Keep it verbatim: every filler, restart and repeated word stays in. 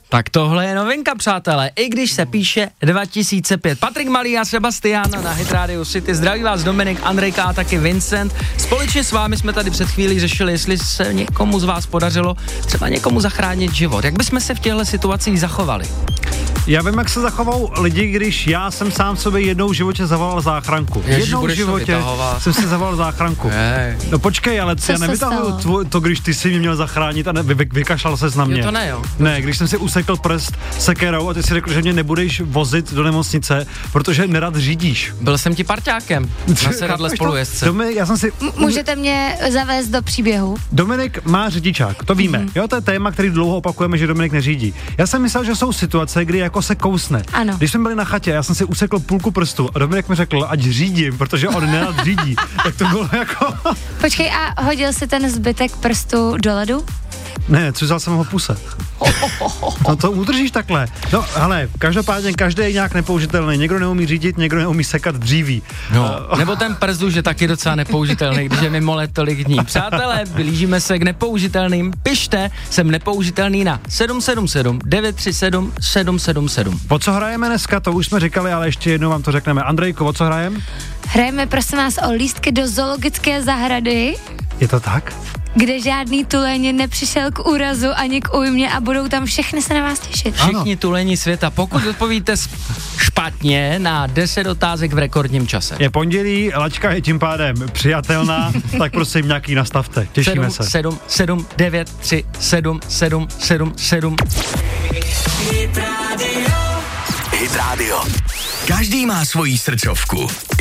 Tak tohle je novinka, přátelé, i když se píše dva tisíce pět. Patrik Malý a Sebastian na Hit Radio City. Zdraví vás Dominik, Andrejka a taky Vincent. Společně s vámi jsme tady před chvílí řešili, jestli se někomu z vás podařilo třeba někomu zachránit život. Jak bychom se v těchto situacích zachovali? Já vím, jak se zachovou lidi, když já jsem sám sobě jednou v životě zavolal záchranku. Ježiš, jednou v životě jsem si zavolal záchranku. Hey. No počkej, ale já nevytahuju to, když ty si mě měl zachránit a ne, vy, vykašlal ses na mě. Jo, to ne, jo. Ne, když jsem si usekl prst sekerou a ty si řekl, že mě nebudeš vozit do nemocnice, protože nerad řídíš. Byl jsem ti parťákem na sedadle spolujezdce. Dominik, já jsem si... M- můžete mě zavést do příběhu? Dominik má řidičák, to víme. Mm-hmm. Jo, to je téma, který dlouho opakujeme, že Dominik neřídí. Já jsem myslel, že jsou situace, kdy jako se kousne. Ano. Když jsme byli na chatě, já jsem si usekl půlku prstu a Dominik mi řekl, ať řídím, protože on nerad řídí. Tak to bylo jako... Počkej, a hodil si ten zbytek prstu do ledu? Ne, cuzal jsem ho puse. No to udržíš takhle. No, hele, každopádně každý je nějak nepoužitelný. Někdo neumí řídit, někdo neumí sekat dříví. No, nebo ten prst už je taky docela nepoužitelný, když je mimo let tolik dní. Přátelé, blížíme se k nepoužitelným. Pište, jsem nepoužitelný na sedm sedm sedm devět tři sedm sedm sedm sedm. O co hrajeme dneska, to už jsme říkali, ale ještě jednou vám to řekneme. Andrejko, o co hrajeme? Hrajeme prosím vás o lístky do zoologické zahrady. Je to tak? Kde žádný tuleň nepřišel k úrazu ani k újmě a budou tam všechny se na vás těšit. Všichni tuleni světa. Pokud odpovíte špatně na deset otázek v rekordním čase. Je pondělí, laťka je tím pádem přijatelná, tak prosím nějaký nastavte. Těšíme se. sedm sedm devět tři sedm sedm sedm sedm. Hit Radio. Každý má svoji srdcovku.